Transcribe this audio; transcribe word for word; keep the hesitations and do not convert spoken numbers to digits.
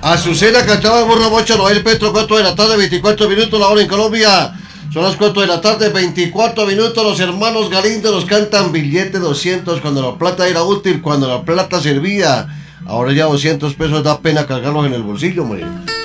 Azucena cantaba el burro Mocho, Noel Petro, cuatro de la tarde, veinticuatro minutos, la hora en Colombia. Son las cuatro de la tarde, veinticuatro minutos. Los hermanos Galindo nos cantan billete doscientos cuando la plata era útil, cuando la plata servía. Ahora ya doscientos pesos da pena cargarlos en el bolsillo, hombre.